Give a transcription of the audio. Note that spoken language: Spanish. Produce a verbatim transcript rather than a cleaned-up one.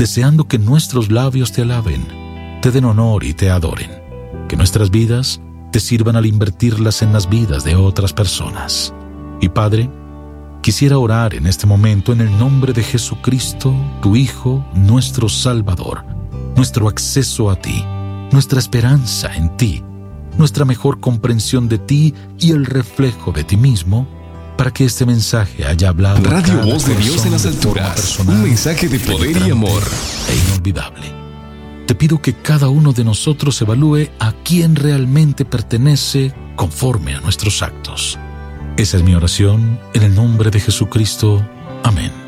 deseando que nuestros labios te alaben, te den honor y te adoren, que nuestras vidas te sirvan al invertirlas en las vidas de otras personas. Y Padre, quisiera orar en este momento en el nombre de Jesucristo, tu Hijo, nuestro Salvador, nuestro acceso a ti, nuestra esperanza en ti, nuestra mejor comprensión de ti y el reflejo de ti mismo, para que este mensaje haya hablado Radio Voz de Dios en las alturas, un mensaje de poder y amor e inolvidable. Te pido que cada uno de nosotros evalúe a quién realmente pertenece conforme a nuestros actos. Esa es mi oración en el nombre de Jesucristo. Amén.